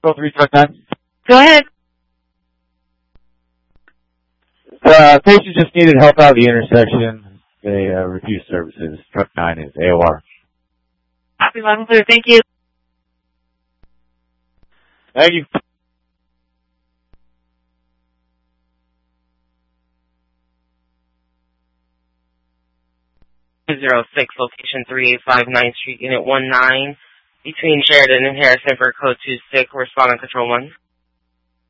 Go 3 truck 9. Go ahead. Patient just needed help out of the intersection. They refused services. Truck 9 is AOR. Copy, loud and clear. Thank you. Thank you. 206, location 3859 9th Street, Unit 19, between Sheridan and Harrison for code 26, responding control 1.